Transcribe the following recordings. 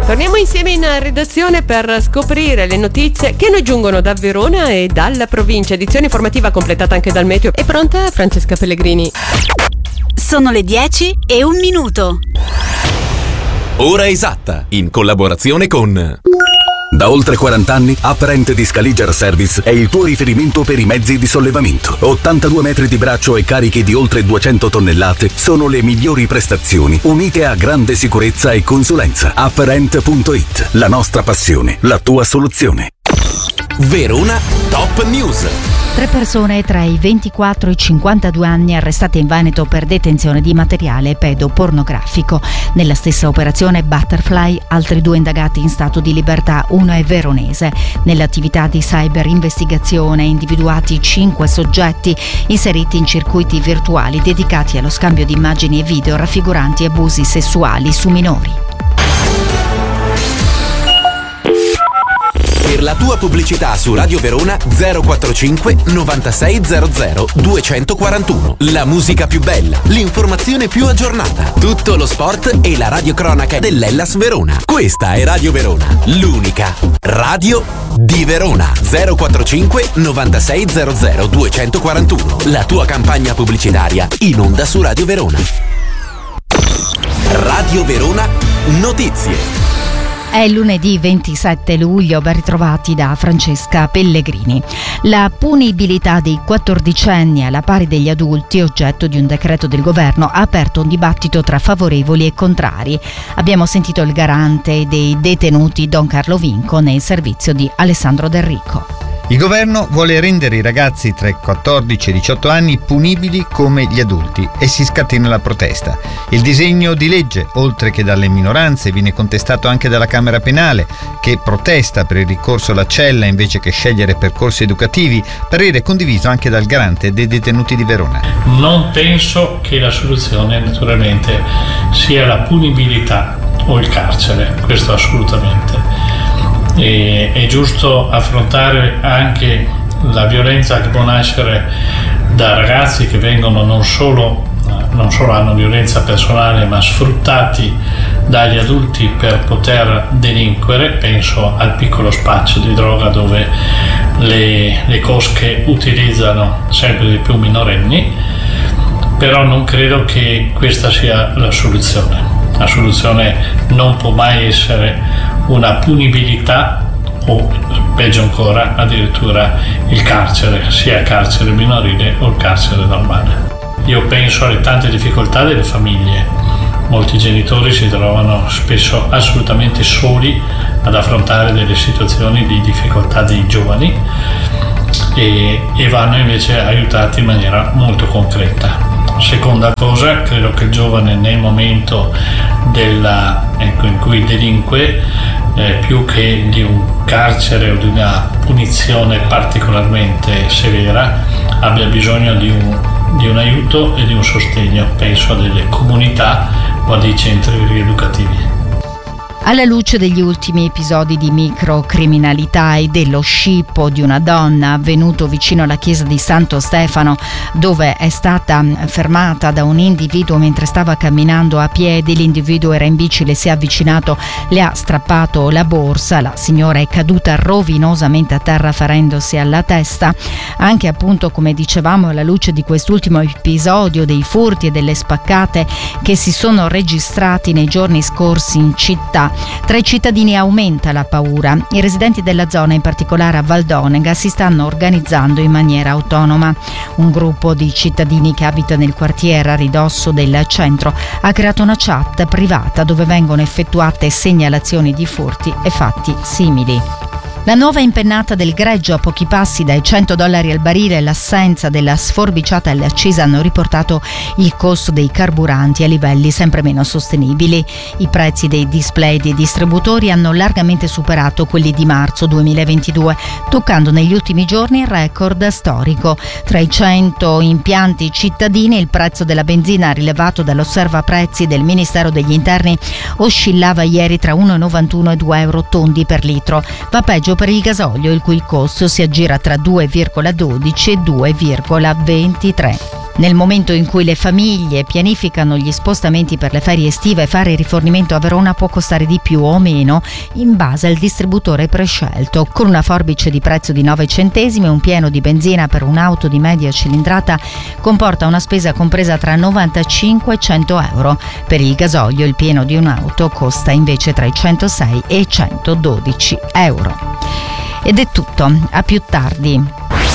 Torniamo insieme in redazione per scoprire le notizie che noi giungono da Verona e dalla provincia. Edizione informativa completata anche dal meteo. È pronta Francesca Pellegrini? Sono le 10:01. Ora esatta, in collaborazione con... Da oltre 40 anni, Apparent di Scaliger Service è il tuo riferimento per i mezzi di sollevamento. 82 metri di braccio e carichi di oltre 200 tonnellate sono le migliori prestazioni, unite a grande sicurezza e consulenza. Apparent.it, la nostra passione, la tua soluzione. Verona Top News. 3 persone tra i 24 e i 52 anni arrestate in Veneto per detenzione di materiale pedopornografico. Nella stessa operazione Butterfly, altri 2 indagati in stato di libertà, uno è veronese. Nell'attività di cyber investigazione individuati 5 soggetti inseriti in circuiti virtuali dedicati allo scambio di immagini e video raffiguranti abusi sessuali su minori. Per la tua pubblicità su Radio Verona 045 9600 241. La musica più bella, l'informazione più aggiornata, tutto lo sport e la radiocronaca dell'Hellas Verona. Questa è Radio Verona, l'unica radio di Verona. 045 9600 241. La tua campagna pubblicitaria in onda su Radio Verona. Radio Verona Notizie. È lunedì 27 luglio, ben ritrovati da Francesca Pellegrini. La punibilità dei 14enni alla pari degli adulti, oggetto di un decreto del governo, ha aperto un dibattito tra favorevoli e contrari. Abbiamo sentito il garante dei detenuti Don Carlo Vinco nel servizio di Alessandro Del Rico. Il governo vuole rendere i ragazzi tra i 14 e i 18 anni punibili come gli adulti e si scatena la protesta. Il disegno di legge, oltre che dalle minoranze, viene contestato anche dalla Camera Penale, che protesta per il ricorso alla cella invece che scegliere percorsi educativi, parere condiviso anche dal garante dei detenuti di Verona. Non penso che la soluzione naturalmente sia la punibilità o il carcere, questo assolutamente. È giusto affrontare anche la violenza che può nascere da ragazzi che vengono non solo hanno violenza personale ma sfruttati dagli adulti per poter delinquere. Penso al piccolo spaccio di droga dove le cosche utilizzano sempre di più minorenni, però non credo che questa sia la soluzione. La soluzione non può mai essere una punibilità o, peggio ancora, addirittura il carcere, sia il carcere minorile o il carcere normale. Io penso alle tante difficoltà delle famiglie. Molti genitori si trovano spesso assolutamente soli ad affrontare delle situazioni di difficoltà dei giovani e vanno invece aiutati in maniera molto concreta. Seconda cosa, credo che il giovane nel momento in cui delinque, più che di un carcere o di una punizione particolarmente severa, abbia bisogno di un aiuto e di un sostegno. Penso a delle comunità o a dei centri rieducativi. Alla luce degli ultimi episodi di microcriminalità e dello scippo di una donna avvenuto vicino alla chiesa di Santo Stefano, dove è stata fermata da un individuo mentre stava camminando a piedi, l'individuo era in bici, le si è avvicinato, le ha strappato la borsa, la signora è caduta rovinosamente a terra ferendosi alla testa. Anche appunto, come dicevamo, alla luce di quest'ultimo episodio dei furti e delle spaccate che si sono registrati nei giorni scorsi in città, tra i cittadini aumenta la paura. I residenti della zona, in particolare a Valdonega, si stanno organizzando in maniera autonoma. Un gruppo di cittadini che abita nel quartiere a ridosso del centro ha creato una chat privata dove vengono effettuate segnalazioni di furti e fatti simili. La nuova impennata del greggio a pochi passi dai $100 al barile e l'assenza della sforbiciata alle accise hanno riportato il costo dei carburanti a livelli sempre meno sostenibili. I prezzi dei display dei distributori hanno largamente superato quelli di marzo 2022, toccando negli ultimi giorni il record storico. Tra i 100 impianti cittadini il prezzo della benzina rilevato dall'osservaprezzi del Ministero degli Interni oscillava ieri tra 1,91 e €2 tondi per litro. Va peggio per il gasolio, il cui costo si aggira tra 2,12 e 2,23. Nel momento in cui le famiglie pianificano gli spostamenti per le ferie estive, fare rifornimento a Verona può costare di più o meno in base al distributore prescelto. Con una forbice di prezzo di 9 centesimi, un pieno di benzina per un'auto di media cilindrata comporta una spesa compresa tra 95 e 100 euro. Per il gasolio il pieno di un'auto costa invece tra i 106 e i 112 euro. Ed è tutto, a più tardi.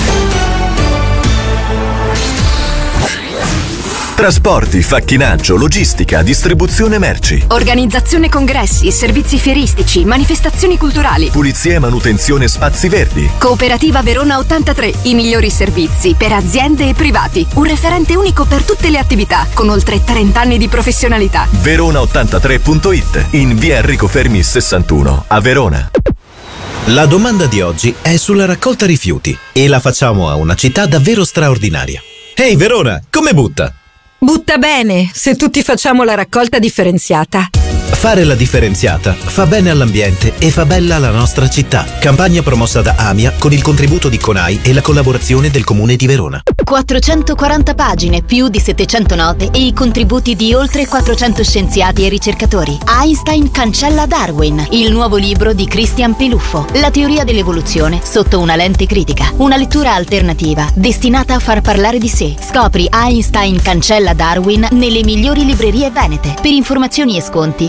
Trasporti, facchinaggio, logistica, distribuzione merci. Organizzazione congressi, servizi fieristici, manifestazioni culturali. Pulizia e manutenzione spazi verdi. Cooperativa Verona 83, i migliori servizi per aziende e privati. Un referente unico per tutte le attività, con oltre 30 anni di professionalità. Verona83.it, in via Enrico Fermi 61, a Verona. La domanda di oggi è sulla raccolta rifiuti e la facciamo a una città davvero straordinaria. Ehi Verona, come butta? Butta bene, se tutti facciamo la raccolta differenziata. Fare la differenziata fa bene all'ambiente e fa bella la nostra città. Campagna promossa da AMIA con il contributo di CONAI e la collaborazione del Comune di Verona. 440 pagine, più di 700 note e i contributi di oltre 400 scienziati e ricercatori. Einstein cancella Darwin, il nuovo libro di Christian Piluffo. La teoria dell'evoluzione sotto una lente critica. Una lettura alternativa destinata a far parlare di sé. Scopri Einstein cancella Darwin nelle migliori librerie venete. Per informazioni e sconti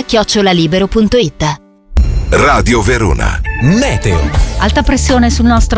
cancelladarwin@libero.it. Radio Verona. Meteo. Alta pressione sul nostro